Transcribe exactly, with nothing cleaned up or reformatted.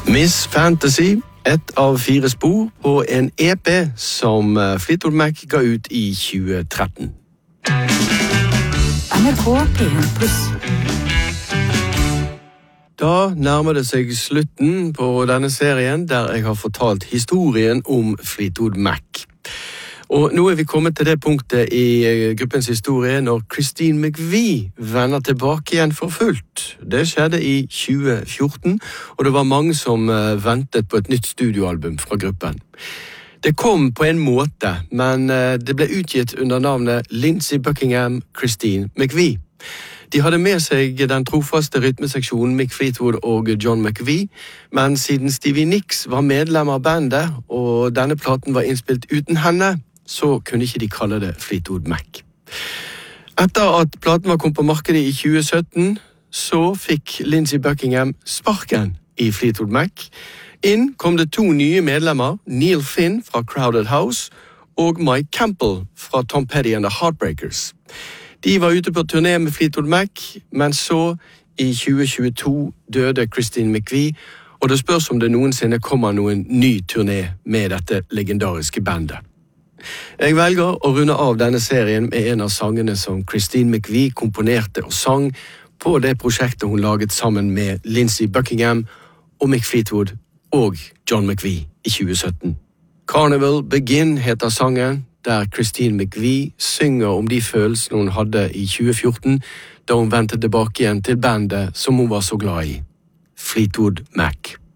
Miss Fantasy, ett av fire spor på en E P som Fleetwood Mac ga ut i tjue tretten. N R K P en pluss. Da nærmer det seg slutten på denne serien, der jeg har fortalt historien om Fleetwood Mac. Og nå er vi kommet til det punktet i gruppens historie når Christine McVie vender tilbake igjen for fullt. Det skjedde i tjue fjorten, og det var mange som ventet på et nytt studioalbum fra gruppen. Det kom på en måte, men det ble utgitt under navnet Lindsey Buckingham Christine McVie. De hadde med seg den trofaste rytmeseksjonen Mick Fleetwood og John McVie, men siden Stevie Nicks var medlem av bandet, og denne platen var innspilt uten henne, så kunne ikke de kalle det Fleetwood Mac. Etter at platen var kommet på markedet i tjue sytten, så fikk Lindsey Buckingham sparken i Fleetwood Mac. Inn kom det to nye medlemmer, Neil Finn fra Crowded House og Mike Campbell fra Tom Petty and the Heartbreakers. De var ute på turné med Fleetwood Mac, men så i tjue tjueto døde Christine McVie, og det spørs om det noensinne kommer noen ny turné med dette legendariske bandet. Jeg velger å runde av denne serien med en av sangene som Christine McVie komponerte og sang på det prosjektet hun laget sammen med Lindsey Buckingham og Mick Fleetwood og John McVie i tjue sytten. Carnival Begin heter sangen, der Christine McVie synger om de følelsene hun hadde i tjue fjorten, da hun vendte tilbake igjen til bandet som hun var så glad i, Fleetwood Mac.